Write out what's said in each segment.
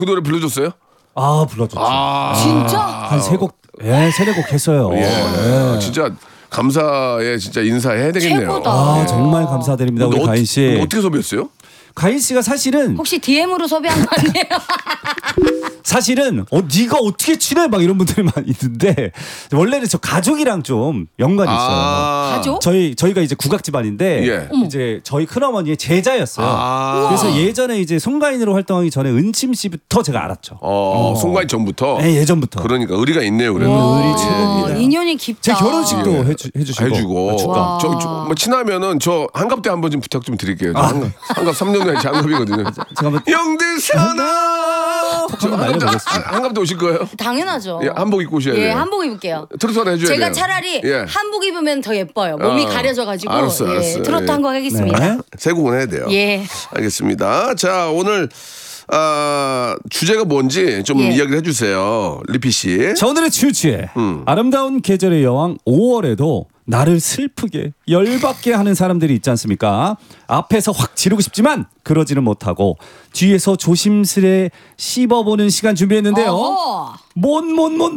그 노래 불러줬어요? 아 불러줬죠. 진짜? 한 세 곡, 세네 곡 했어요. 예. 진짜 감사에 진짜 인사해야 되겠네요. 최고다. 아 정말 감사드립니다 우리 가인 씨. 어떻게 섭외했어요? 가인 씨가 사실은 혹시 DM으로 섭외한 거 아니에요? 사실은 네가 어떻게 친해 막 이런 분들이 많이 있는데 원래는 저 가족이랑 좀 연관이 있어요. 가족? 저희가 이제 국악 집안인데 예. 이제 저희 큰어머니의 제자였어요. 아. 그래서 예전에 이제 송가인으로 활동하기 전에 은침 씨부터 제가 알았죠. 송가인 전부터. 네, 예전부터. 그러니까 의리가 있네요, 그래도. 의리 최고입니다. 인연이 깊다. 제 결혼식도 예. 해주시고. 해주고. 축가. 뭐 친하면은 저 한갑 때 한번 좀 부탁 좀 드릴게요. 한갑 3년 후에 제 한갑이거든요. 제가 한번 영들 사나. 한번 날려보겠습니다. 한갑 때 오실 거예요? 당연하죠. 예, 한복 입고 오셔야 돼요. 예, 한복 입을게요. 트로트 하나 해줘야 돼요. 제가 차라리 예. 한복 입으면 더 예뻐요. 몸이 가려져가지고. 알았어요. 트로트 예. 한 곡 하겠습니다. 네. 세 곡은 해야 돼요. 예. 알겠습니다. 자, 오늘 주제가 뭔지 좀 예. 이야기를 해주세요. 리피 씨. 자, 오늘의 주제 아름다운 계절의 여왕 5월에도 나를 슬프게 열받게 하는 사람들이 있지 않습니까? 앞에서 확 지르고 싶지만 그러지는 못하고 뒤에서 조심스레 씹어보는 시간 준비했는데요. 어허. 못났다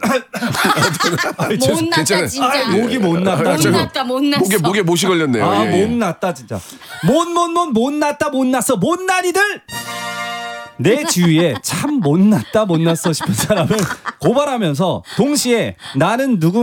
괜찮아요. 진짜. 목이 못났다. 못났어. 목에 못이 걸렸네요. 예. 못났다 진짜. 못났다 못난이들. 내 주위에 참 못났다 못났어 싶은 사람을 고발하면서 동시에 나는 누군가